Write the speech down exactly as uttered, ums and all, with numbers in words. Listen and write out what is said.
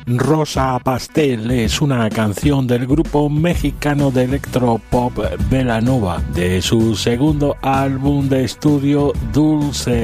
Rosa Pastel es una canción del grupo mexicano de electropop Belanova, de su segundo álbum de estudio Dulce